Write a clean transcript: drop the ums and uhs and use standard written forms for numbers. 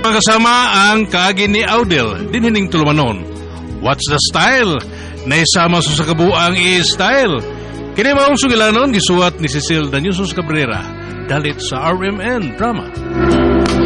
makasama ang kaagi ni Audel dinhining tulumanon. What's the Style? Naisama sa kabuang i-style. Kini maong sugilanon gisuwat ni Cecil Daniusos Cabrera. Dalit sa RMN Drama.